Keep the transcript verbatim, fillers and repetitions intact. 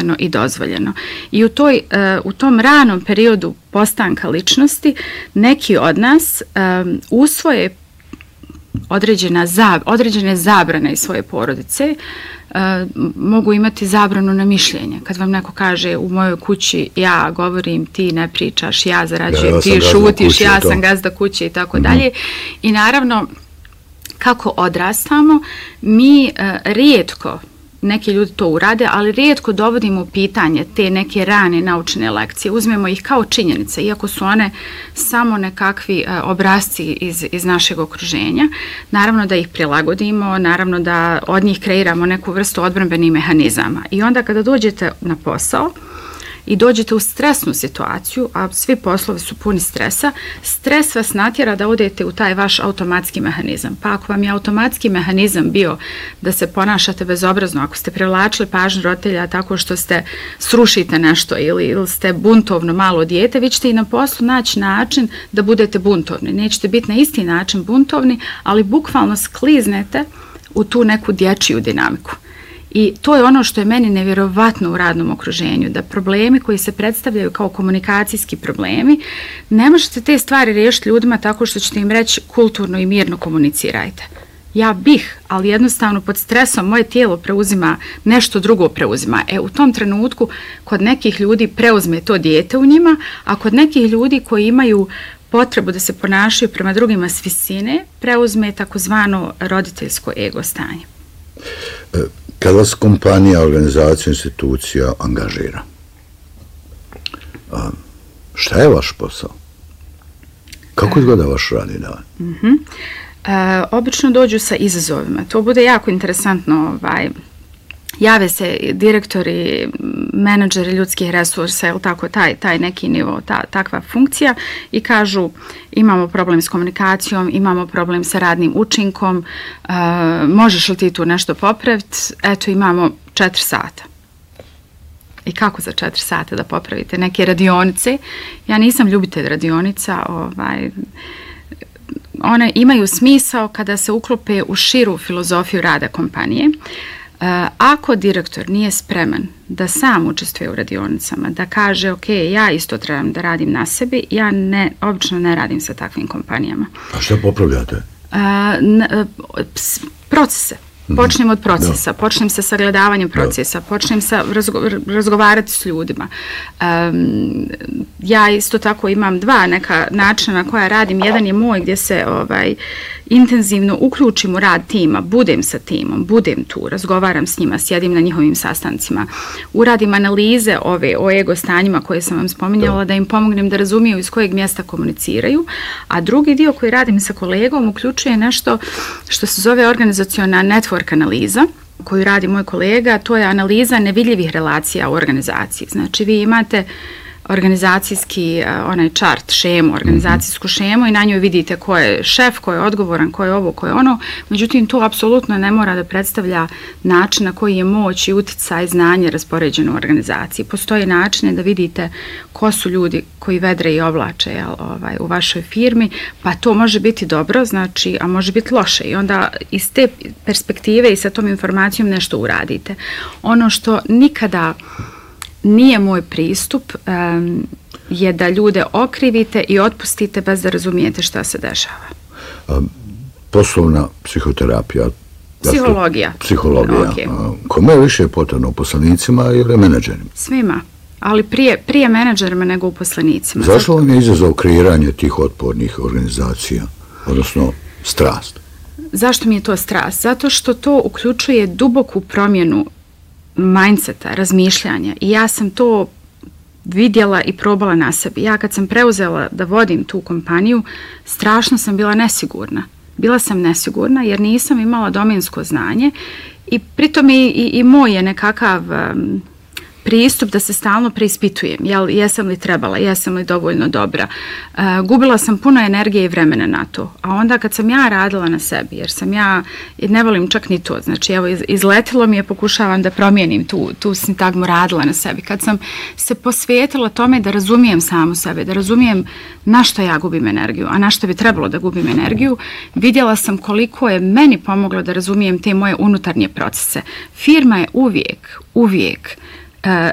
dopušteno i dozvoljeno. I u, toj, u tom ranom periodu postanka ličnosti neki od nas um, usvoje određena zab, određene zabrane iz svoje porodice. Uh, mogu imati zabranu na mišljenje. Kad vam neko kaže u mojoj kući ja govorim, ti ne pričaš, ja zarađujem, ja, ja ti šutiš, ja sam gazda kuće i tako mm-hmm. dalje. I naravno, kako odrastamo, mi uh, rijetko, neki ljudi to urade, ali rijetko dovodimo u pitanje te neke rane naučne lekcije. Uzmemo ih kao činjenice, iako su one samo nekakvi uh, obrasci iz, iz našeg okruženja. Naravno da ih prilagodimo, naravno da od njih kreiramo neku vrstu odbrambenih mehanizama. I onda kada dođete na posao i dođete u stresnu situaciju, a svi poslovi su puni stresa, stres vas natjera da odete u taj vaš automatski mehanizam. Pa ako vam je automatski mehanizam bio da se ponašate bezobrazno, ako ste privlačili pažnju roditelja tako što ste srušite nešto ili, ili ste buntovno malo dijete, vi ćete i na poslu naći način da budete buntovni. Nećete biti na isti način buntovni, ali bukvalno skliznete u tu neku dječju dinamiku. I to je ono što je meni nevjerovatno u radnom okruženju, da problemi koji se predstavljaju kao komunikacijski problemi, ne možete te stvari riješiti ljudima tako što ćete im reći kulturno i mirno komunicirajte. Ja bih, ali jednostavno pod stresom moje tijelo preuzima, nešto drugo preuzima. E, u tom trenutku kod nekih ljudi preuzme to dijete u njima, a kod nekih ljudi koji imaju potrebu da se ponašaju prema drugima s visine, preuzme takozvano roditeljsko ego stanje. E, Kad vas kompanija, organizacija, institucija angažira, a, šta je vaš posao? Kako izgleda vaš radni dan? Mm-hmm. E, obično dođu sa izazovima. To bude jako interesantno. Ovaj, jave se direktori, menadžeri ljudskih resursa, ili tako, taj, taj neki nivo, ta, takva funkcija i kažu imamo problem s komunikacijom, imamo problem sa radnim učinkom, uh, možeš li ti tu nešto popraviti? Eto, imamo četiri sata. I kako za četiri sata da popravite neke radionice? Ja nisam ljubitelj radionica, ovaj, one imaju smisao kada se uklope u širu filozofiju rada kompanije. Uh, ako direktor nije spreman da sam učestvuje u radionicama, da kaže ok, ja isto trebam da radim na sebi, ja ne, obično ne radim sa takvim kompanijama. A što popravljate? Uh, n, uh, procese. Počnem od procesa, no. počnem sa sagledavanjem procesa, no. počnem sa razgo, razgovarati s ljudima. Um, ja isto tako imam dva neka načina na koja radim. Jedan je moj gdje se ovaj, intenzivno uključim u rad tima, budem sa timom, budem tu, razgovaram s njima, sjedim na njihovim sastancima, uradim analize ove o ego stanjima koje sam vam spominjala, no. da im pomognem da razumiju iz kojeg mjesta komuniciraju, a drugi dio koji radim sa kolegom uključuje nešto što se zove organizaciona network analiza koju radi moj kolega, to je analiza nevidljivih relacija u organizaciji. Znači vi imate organizacijski uh, onaj chart, šemu, organizacijsku šemu i na njoj vidite ko je šef, ko je odgovoran, ko je ovo, ko je ono. Međutim, to apsolutno ne mora da predstavlja način na koji je moć i utjecaj znanje raspoređeno u organizaciji. Postoji načine da vidite ko su ljudi koji vedre i oblače jel, ovaj, u vašoj firmi, pa to može biti dobro, znači, a može biti loše. I onda iz te perspektive i sa tom informacijom nešto uradite. Ono što nikada nije moj pristup, um, je da ljude okrivite i otpustite bez da razumijete šta se dešava. Um, poslovna psihoterapija. Psihologija. Psihologija. Okay. Kome je više potrebno, uposlenicima ili menadžerima? Svima, ali prije, prije menadžerima nego uposlenicima. Zašto vam je izazov kreiranje tih otpornih organizacija, odnosno strast? Zašto mi je to strast? Zato što to uključuje duboku promjenu mindseta, razmišljanja i ja sam to vidjela i probala na sebi. Ja kad sam preuzela da vodim tu kompaniju, strašno sam bila nesigurna. Bila sam nesigurna jer nisam imala domensko znanje i pritom i, i, i moj je nekakav um, pristup da se stalno preispitujem. Jel, jesam li trebala, jesam li dovoljno dobra. Uh, gubila sam puno energije i vremena na to. A onda kad sam ja radila na sebi, jer sam ja, ne volim čak ni to, znači evo iz, izletilo mi je, pokušavam da promijenim tu, tu sintagmu radila na sebi. Kad sam se posvetila tome da razumijem samu sebe, da razumijem na što ja gubim energiju, a na što bi trebalo da gubim energiju, vidjela sam koliko je meni pomoglo da razumijem te moje unutarnje procese. Firma je uvijek, uvijek